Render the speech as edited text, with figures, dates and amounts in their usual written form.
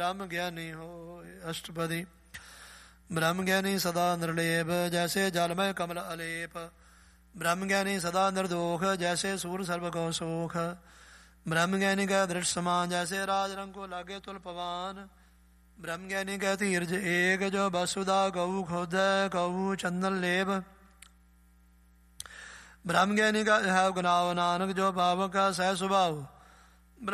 ब्रह्म ज्ञानी होय। अष्टपदी। ब्रह्म ज्ञानी सदा निर्लेप जैसे जलमय कमल अलेप। ब्रह्म ज्ञानी सदा निर्दोष जैसे सूर सर्व को सोख। ब्रह्म ज्ञानी का दृढ़ समान जैसे राज रंग को लागे तुल पवान। ब्रह्म ज्ञानी का तीर्ज एक जो वसुधा गऊ खुद गऊ चंदन लेप। ब्रह्म ज्ञानी का है गुनाव नानक जो पावक का सह स्वभाव।